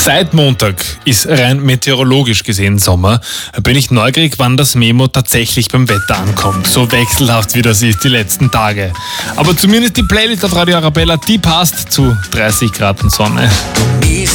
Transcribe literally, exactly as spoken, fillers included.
Seit Montag ist rein meteorologisch gesehen Sommer. Bin ich neugierig, wann das Memo tatsächlich beim Wetter ankommt. So wechselhaft wie das ist die letzten Tage. Aber zumindest die Playlist auf Radio Arabella, die passt zu dreißig Grad und Sonne.